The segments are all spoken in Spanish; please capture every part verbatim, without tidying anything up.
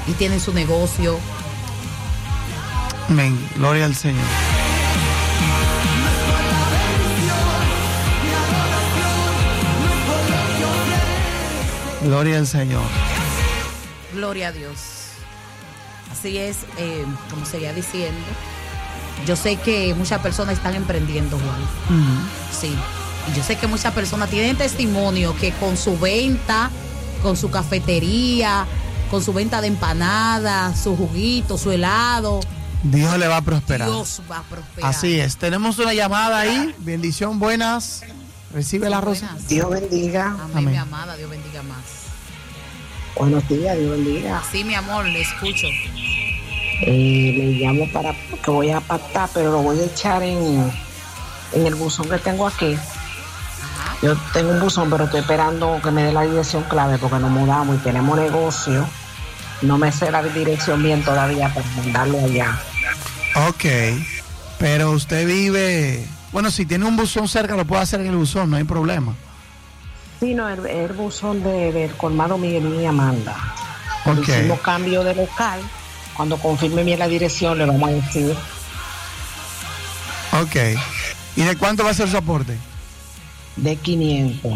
y tienen su negocio. Amén. Gloria al Señor. Gloria al Señor. Gloria a Dios. Así es, eh, como seguía diciendo, yo sé que muchas personas están emprendiendo, Juan. Uh-huh. Sí. Y yo sé que muchas personas tienen testimonio que con su venta, con su cafetería, con su venta de empanadas, su juguito, su helado, Dios le va a prosperar. Dios va a prosperar. Así es. Tenemos una llamada ahí. Bendición, buenas. Recibe la rosa. Dios bendiga. Amén, Amén, mi amada, Dios bendiga más. Buenos días, Dios bendiga. Sí, mi amor, le escucho. Eh, le llamo para que voy a pactar, pero lo voy a echar en, en el buzón que tengo aquí. Ajá. Yo tengo un buzón, pero estoy esperando que me dé la dirección clave porque nos mudamos y tenemos negocio. No me sé la dirección bien todavía para mandarlo allá. Ok, pero usted vive... Bueno, si tiene un buzón cerca, lo puede hacer en el buzón, no hay problema. Sí, no, el, el buzón de, del colmado Miguelín y Amanda. Ok. Hicimos cambio de local. Cuando confirme bien la dirección, le vamos a decir. Ok. ¿Y de cuánto va a ser su aporte? De quinientos.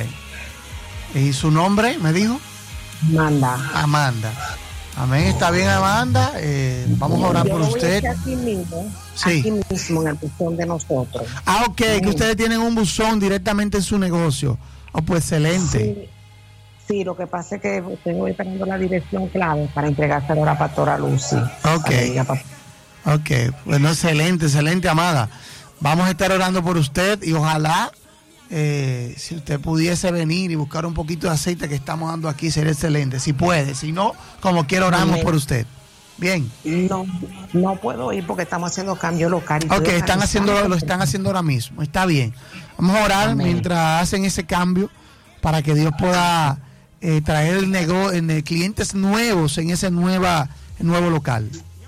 Ok. ¿Y su nombre, me dijo? Amanda. Amanda. Amén, está bien, Amanda. Eh, vamos a orar por usted. Aquí mismo, sí. Aquí mismo, en el buzón de nosotros. Ah, ok, sí. Que ustedes tienen un buzón directamente en su negocio. Oh, pues excelente. Sí, sí, lo que pasa es que estoy esperando la dirección clave para entregárselo a la pastora Lucy. Ok. Ok, bueno, excelente, excelente, Amada. Vamos a estar orando por usted y ojalá Eh, si usted pudiese venir y buscar un poquito de aceite que estamos dando aquí, sería excelente. Si puede, si no, como quiera oramos por usted. Bien. No, no puedo ir porque estamos haciendo cambio local. Ok, están haciendo, lo están haciendo ahora mismo. Está bien. Vamos a orar Amén. Mientras hacen ese cambio para que Dios pueda eh, traer el nego- eh, clientes nuevos en ese nueva, nuevo local.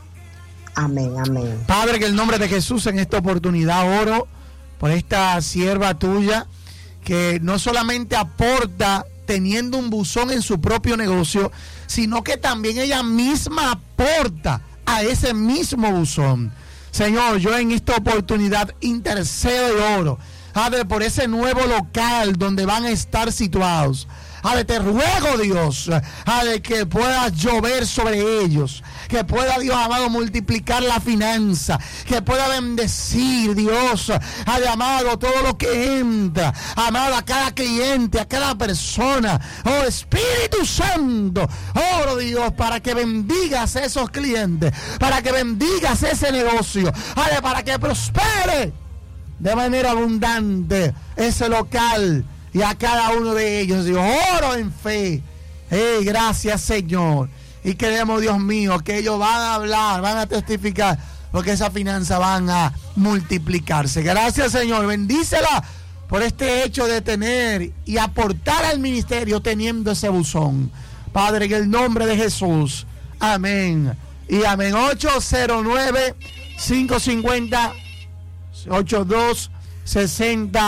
Amén, amén. Padre, que en el nombre de Jesús en esta oportunidad oro por esta sierva tuya que no solamente aporta teniendo un buzón en su propio negocio, sino que también ella misma aporta a ese mismo buzón. Señor, yo en esta oportunidad intercedo y oro, Padre, por ese nuevo local donde van a estar situados. Padre, te ruego, Dios, Padre, que pueda llover sobre ellos, que pueda, Dios amado, multiplicar la finanza, que pueda bendecir, Dios, Padre amado, todo lo que entra, amado, a cada cliente, a cada persona. Oh, Espíritu Santo, oro, Dios, para que bendigas a esos clientes, para que bendigas ese negocio, Padre, para que prospere de manera abundante ese local. Y a cada uno de ellos, Dios, oro en fe. Hey, gracias, Señor. Y queremos, Dios mío, que ellos van a hablar, van a testificar, porque esas finanzas van a multiplicarse. Gracias, Señor. Bendícela por este hecho de tener y aportar al ministerio teniendo ese buzón. Padre, en el nombre de Jesús. Amén. Y amén. ocho cero nueve, cinco cinco cero, ocho dos seis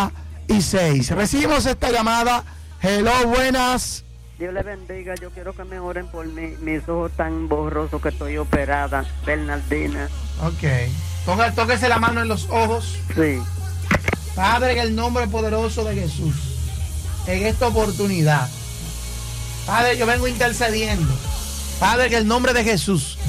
y seis. Recibimos esta llamada. Hello, buenas. Dios le bendiga. Yo quiero que me oren por mí, mis ojos tan borrosos que estoy operada. Bernardina. Ok. Ponga, tóquese la mano en los ojos. Sí. Padre, en el nombre poderoso de Jesús, en esta oportunidad, Padre, yo vengo intercediendo. Padre, en el nombre de Jesús.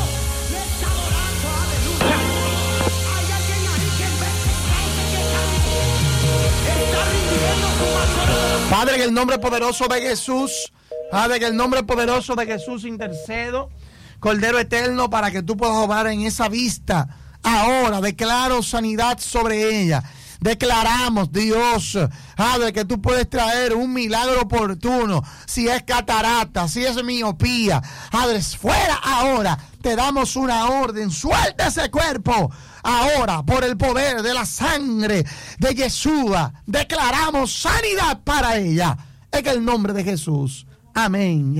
Padre, en el nombre poderoso de Jesús, Padre, en el nombre poderoso de Jesús intercedo, Cordero Eterno, para que tú puedas obrar en esa vista. Ahora declaro sanidad sobre ella. Declaramos, Dios, Padre, que tú puedes traer un milagro oportuno. Si es catarata, si es miopía, Padre, fuera ahora. Te damos una orden. Suelta ese cuerpo. Ahora, por el poder de la sangre de Yeshua, declaramos sanidad para ella. En el nombre de Jesús. Amén.